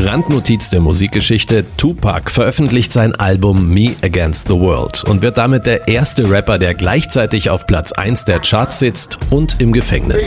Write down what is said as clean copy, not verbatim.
Randnotiz der Musikgeschichte: Tupac veröffentlicht sein Album Me Against the World und wird damit der erste Rapper, der gleichzeitig auf Platz 1 der Charts sitzt und im Gefängnis.